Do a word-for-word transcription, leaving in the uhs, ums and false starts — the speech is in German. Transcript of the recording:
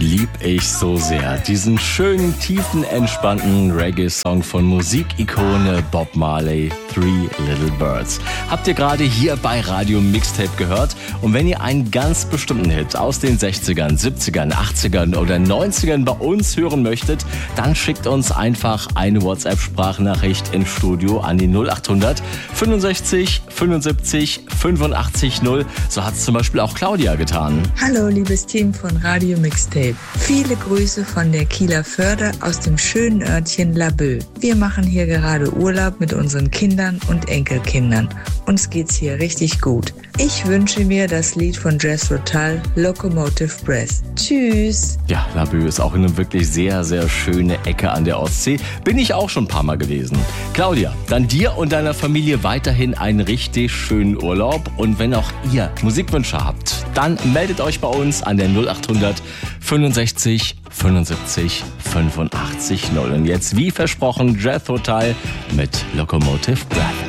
lieb ich so sehr. Diesen schönen, tiefen, entspannten Reggae-Song von Musikikone Bob Marley, Three Little Birds. Habt ihr gerade hier bei Radio Mixtape gehört? Und wenn ihr einen ganz bestimmten Hit aus den sechzigern, siebzigern, achtzigern oder neunzigern bei uns hören möchtet, dann schickt uns einfach eine WhatsApp-Sprachnachricht ins Studio an die null acht hundert fünfundsechzig fünfundsiebzig fünfundachtzig null. So hat es zum Beispiel auch Claudia getan. Hallo liebes Team von Radio Mixtape. Viele Grüße von der Kieler Förde aus dem schönen Örtchen Laboe. Wir machen hier gerade Urlaub mit unseren Kindern und Enkelkindern. Uns geht's hier richtig gut. Ich wünsche mir das Lied von Jethro Tull, Locomotive Breath. Tschüss. Ja, Laboe ist auch eine wirklich sehr, sehr schöne Ecke an der Ostsee. Bin ich auch schon ein paar Mal gewesen. Claudia, dann dir und deiner Familie weiterhin einen richtig schönen Urlaub. Und wenn auch ihr Musikwünsche habt, dann meldet euch bei uns an der null acht hundert fünfundsechzig fünfundsiebzig fünfundachtzig null. Und jetzt, wie versprochen, Jethro Tull mit Locomotive Breath.